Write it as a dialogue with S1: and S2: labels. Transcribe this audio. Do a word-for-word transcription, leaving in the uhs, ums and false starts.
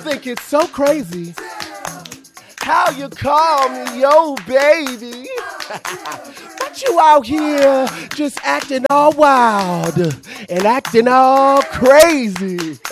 S1: think it's so crazy how you call me yo baby, but you out here just acting all wild and acting all crazy.